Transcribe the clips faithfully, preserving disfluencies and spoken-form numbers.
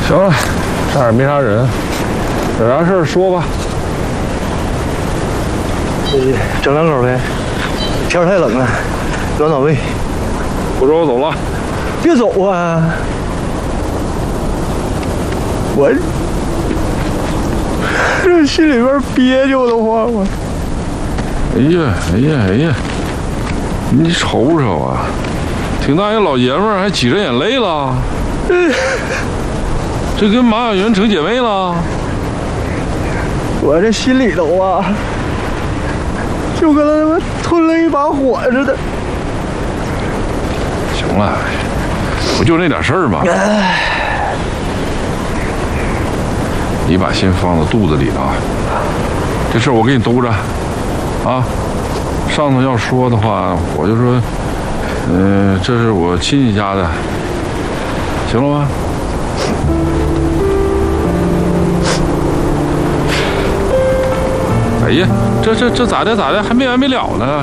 行了，这儿也没啥人，有啥事儿说吧。 整两口呗，天太冷了，暖暖胃。 不说我走了。 别走啊！我这心里边憋屈的慌我。 哎呀哎呀哎呀！你瞅瞅啊，挺大一个老爷们儿还挤着眼泪了。嗯，这跟马小云成姐妹了。 我这心里头啊，就跟他们吞了一把火似的。 行了，不就那点事儿吗？你把心放到肚子里啊，这事儿我给你兜着啊。上头要说的话，我就说，嗯、呃，这是我亲戚家的，行了吗？哎呀，这这这咋的咋的，还没完没了呢。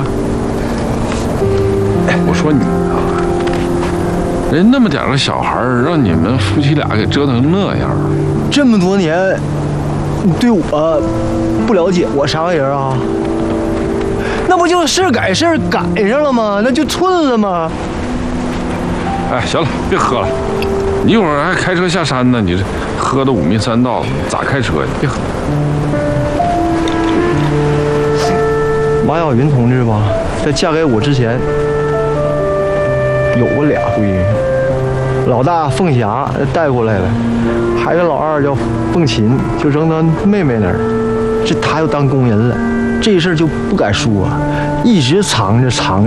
我说你啊，人那么点个小孩儿，让你们夫妻俩给折腾成那样， 这么多年，你对我不了解，我啥玩意儿啊？那不就是事儿改事儿赶上了吗？那就寸了吗？ 哎，行了，别喝了，你一会儿还开车下山呢，你这喝的五迷三道，咋开车呀？别喝。 马小云同志吧，在嫁给我之前，有过俩闺女，老大凤霞带过来了，还有老二叫凤琴，就扔到妹妹那儿，这她又当工人了，这事儿就不敢说，一直藏着藏着。